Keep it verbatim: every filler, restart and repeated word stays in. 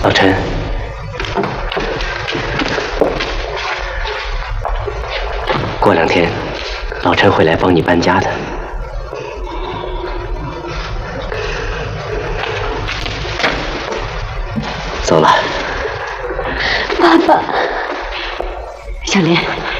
老陈，过两天老陈会来帮你搬家的。走了。 爸爸，小莲。